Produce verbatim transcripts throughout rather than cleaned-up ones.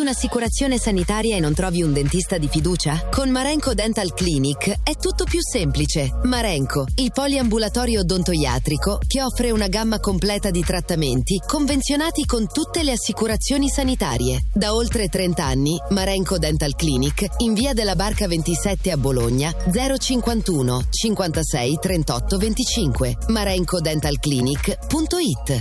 un'assicurazione sanitaria e non trovi un dentista di fiducia? Con Marenco Dental Clinic è tutto più semplice. Marenco, il poliambulatorio odontoiatrico che offre una gamma completa di trattamenti convenzionati con tutte le assicurazioni sanitarie. Da oltre trenta anni, Marenco Dental Clinic in via della Barca ventisette a Bologna zero cinquantuno cinquantasei trentotto venticinque. marenco dental clinic punto it.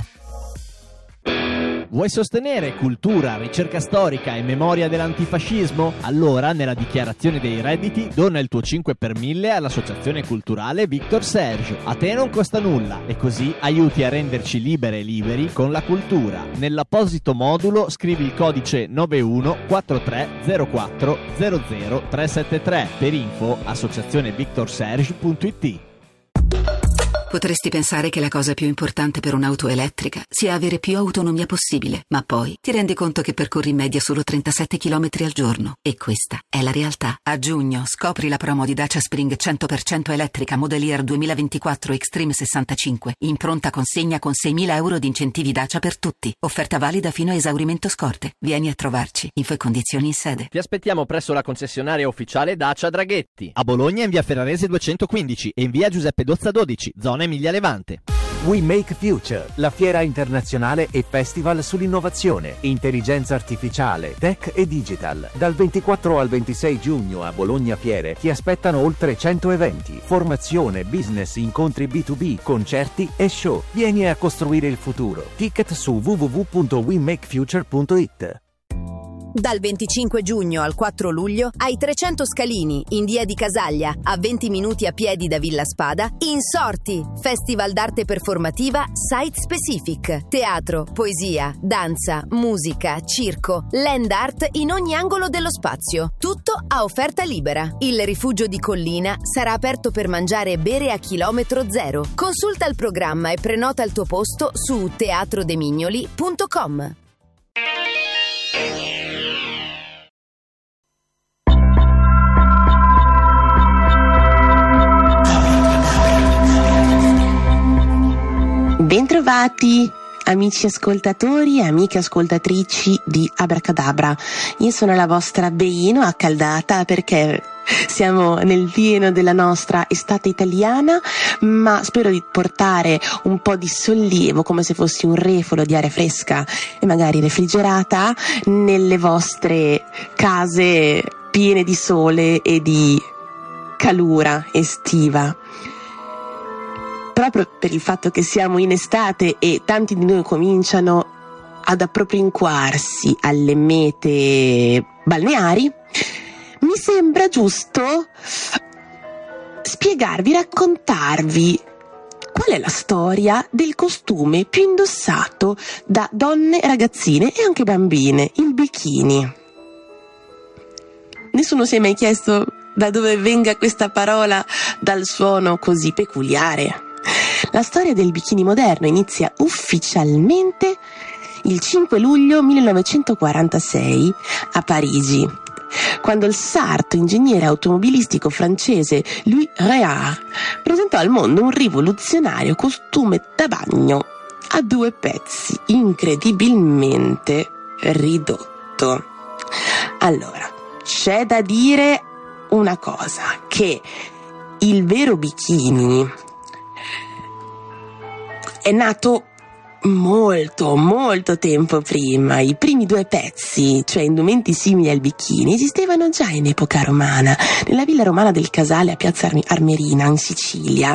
Vuoi sostenere cultura, ricerca storica e memoria dell'antifascismo? Allora, nella dichiarazione dei redditi, dona il tuo cinque per mille all'associazione culturale Victor Serge. A te non costa nulla e così aiuti a renderci libere e liberi con la cultura. Nell'apposito modulo scrivi il codice nove uno quattro tre zero quattro zero zero tre sette tre. Per info associazione victor serge punto it. Potresti pensare che la cosa più importante per un'auto elettrica sia avere più autonomia possibile, ma poi ti rendi conto che percorri in media solo trentasette chilometri al giorno. E questa è la realtà. A giugno scopri la promo di Dacia Spring cento per cento elettrica Model Year duemilaventiquattro Extreme sessantacinque, in pronta consegna con seimila euro di incentivi Dacia per tutti. Offerta valida fino a esaurimento scorte. Vieni a trovarci. Info e condizioni in sede. Ti aspettiamo presso la concessionaria ufficiale Dacia Draghetti. A Bologna in via Ferrarese duecentoquindici e in via Giuseppe Dozza dodici, zona Emilia Levante. We Make Future, la fiera internazionale e festival sull'innovazione, intelligenza artificiale, tech e digital. Dal ventiquattro al ventisei giugno a Bologna Fiere ti aspettano oltre cento eventi, formazione, business, incontri B due B, concerti e show. Vieni a costruire il futuro. Ticket su w w w punto we make future punto it. Dal venticinque giugno al quattro luglio ai trecento Scalini, in via di Casaglia, a venti minuti a piedi da Villa Spada, Insorti, festival d'arte performativa Site Specific, teatro, poesia, danza, musica, circo, land art in ogni angolo dello spazio. Tutto a offerta libera. Il rifugio di Collina sarà aperto per mangiare e bere a chilometro zero. Consulta il programma e prenota il tuo posto su teatro de mignoli punto com. Bentrovati amici ascoltatori e amiche ascoltatrici di Abracadabra. Io sono la vostra Beino accaldata perché siamo nel pieno della nostra estate italiana, ma spero di portare un po' di sollievo, come se fossi un refolo di aria fresca e magari refrigerata nelle vostre case piene di sole e di calura estiva. Proprio per il fatto che siamo in estate e tanti di noi cominciano ad appropinquarsi alle mete balneari, mi sembra giusto spiegarvi, raccontarvi qual è la storia del costume più indossato da donne, ragazzine e anche bambine, il bikini. Nessuno si è mai chiesto da dove venga questa parola dal suono così peculiare? La storia del bikini moderno inizia ufficialmente il cinque luglio millenovecentoquarantasei a Parigi, quando il sarto ingegnere automobilistico francese Louis Réard presentò al mondo un rivoluzionario costume da bagno a due pezzi incredibilmente ridotto. Allora, c'è da dire una cosa, che il vero bikini è nato molto, molto tempo prima. I primi due pezzi, cioè indumenti simili al bikini, esistevano già in epoca romana, nella villa romana del Casale a Piazza Armerina in Sicilia.